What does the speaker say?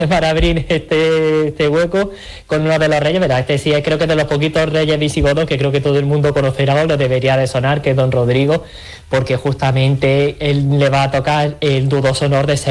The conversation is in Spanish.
para abrir este hueco con uno de los reyes, ¿verdad? Este sí es, creo que de los poquitos reyes visigodos que creo que todo el mundo conocerá o lo debería de sonar, que es don Rodrigo, porque justamente él le va a tocar el dudoso honor de ser